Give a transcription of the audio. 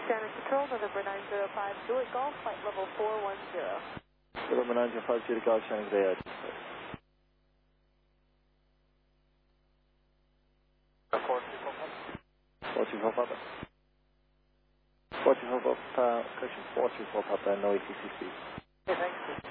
Shannon Control, November 905, Juliet Golf, flight level 410. November 905, Juliet Golf, Shannon Bay. 424 Papa. 424 Papa, correction, 424 Papa, no ATC speed. Okay, thanks.